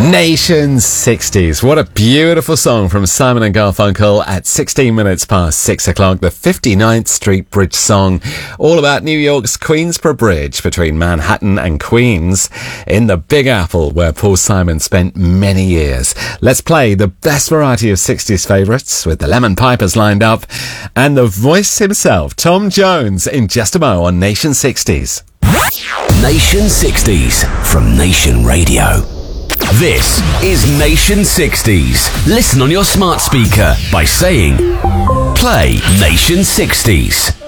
Nation 60s. What a beautiful song from Simon and Garfunkel at 16 minutes past 6 o'clock. The 59th Street Bridge song, all about New York's Queensboro Bridge between Manhattan and Queens in the Big Apple, where Paul Simon spent many years. Let's play the best variety of 60s favourites with the Lemon Pipers lined up and the voice himself, Tom Jones, in just a mo on Nation 60s. Nation 60s from Nation Radio. This is Nation 60s. Listen on your smart speaker by saying, play Nation 60s.